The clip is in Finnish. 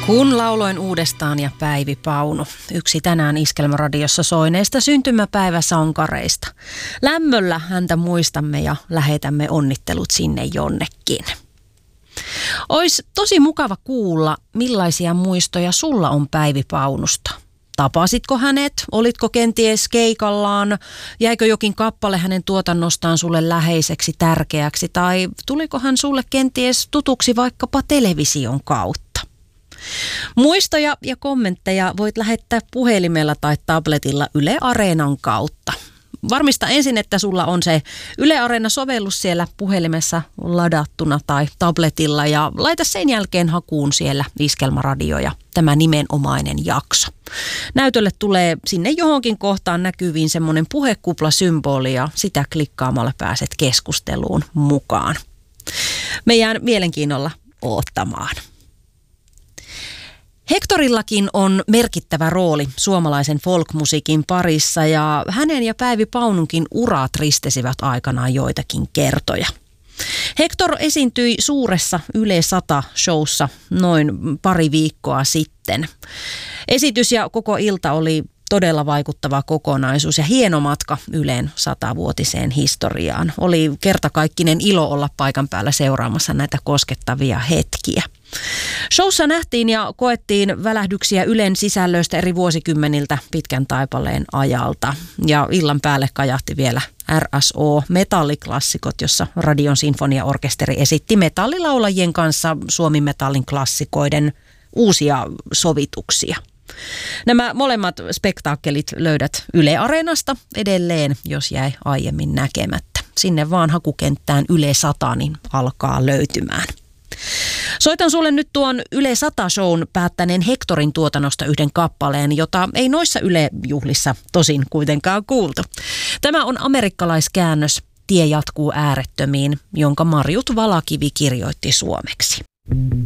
Kun lauloin uudestaan ja Päivi Paunu, yksi tänään Iskelmäradiossa soineista syntymäpäiväsankareista. Lämmöllä häntä muistamme ja lähetämme onnittelut sinne jonnekin. Ois tosi mukava kuulla, millaisia muistoja sulla on Päivi Paunusta. Tapasitko hänet? Olitko kenties keikallaan? Jäikö jokin kappale hänen tuotannostaan sulle läheiseksi, tärkeäksi? Tai tuliko hän sulle kenties tutuksi vaikkapa television kautta? Muistoja ja kommentteja voit lähettää puhelimella tai tabletilla Yle Areenan kautta. Varmista ensin, että sulla on se Yle Areena-sovellus siellä puhelimessa ladattuna tai tabletilla ja laita sen jälkeen hakuun siellä Iskelmäradio ja tämä nimenomainen jakso. Näytölle tulee sinne johonkin kohtaan näkyviin semmoinen puhekupla-symboli ja sitä klikkaamalla pääset keskusteluun mukaan. Me jään mielenkiinnolla odottamaan. Hectorillakin on merkittävä rooli suomalaisen folkmusiikin parissa ja hänen ja Päivi Paununkin urat ristesivät aikanaan joitakin kertoja. Hector esiintyi suuressa Yle 100-showssa noin pari viikkoa sitten. Esitys ja koko ilta oli todella vaikuttava kokonaisuus ja hieno matka Ylen 100-vuotiseen historiaan. Oli kertakaikkinen ilo olla paikan päällä seuraamassa näitä koskettavia hetkiä. Showssa nähtiin ja koettiin välähdyksiä Ylen sisällöistä eri vuosikymmeniltä pitkän taipaleen ajalta. Ja illan päälle kajahti vielä RSO metalliklassikot, jossa Radion sinfoniaorkesteri esitti metallilaulajien kanssa Suomi-metallin klassikoiden uusia sovituksia. Nämä molemmat spektaakkelit löydät Yle Areenasta edelleen, jos jäi aiemmin näkemättä. Sinne vaan hakukenttään Yle 100 niin alkaa löytymään. Soitan sulle nyt tuon Yle 100-shown päättäneen Hectorin tuotannosta yhden kappaleen, jota ei noissa Yle-juhlissa tosin kuitenkaan kuultu. Tämä on amerikkalaiskäännös Tie jatkuu äärettömiin, jonka Marjut Valakivi kirjoitti suomeksi.